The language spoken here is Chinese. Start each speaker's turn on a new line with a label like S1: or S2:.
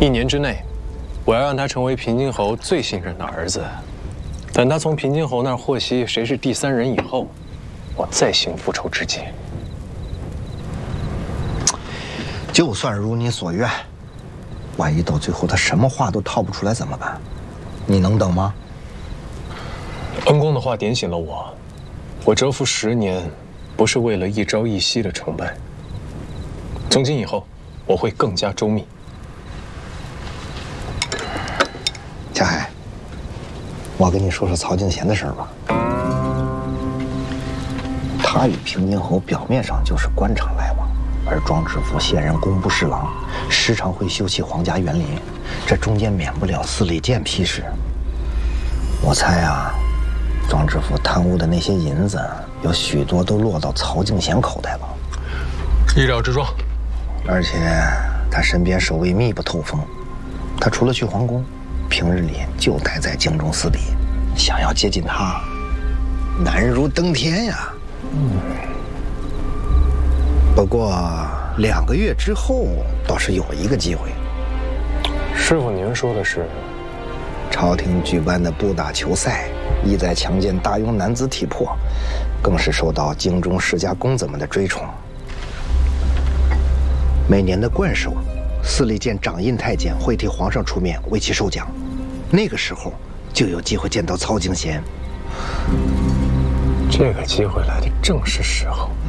S1: 1年之内，我要让他成为平津侯最信任的儿子。等他从平津侯那儿获悉谁是第3人以后，我再行复仇之计。
S2: 就算如你所愿，万一到最后他什么话都套不出来怎么办？你能等吗？
S1: 恩公的话点醒了我，我蛰伏10年，不是为了一朝一夕的成败。从今以后，我会更加周密。
S2: 嘉海，我跟你说说曹敬贤的事儿吧。他与平津侯表面上就是官场来往，而庄知府现任工部侍郎，时常会修葺皇家园林，这中间免不了司礼监批示。我猜啊，庄知府贪污的那些银子，有许多都落到曹敬贤口袋了。
S1: 意料之中。
S2: 而且他身边守卫密不透风，他除了去皇宫，平日里就待在京中司礼。想要接近他，难如登天呀。不过2个月之后，倒是有一个机会。
S1: 师傅，您说的是？
S2: 朝廷举办的步打球赛，意在强健大庸男子体魄，更是受到京中世家公子们的追崇。每年的冠首，司礼监掌印太监会替皇上出面为其授奖，那个时候就有机会见到曹敬贤。
S1: 这个机会来的正是时候。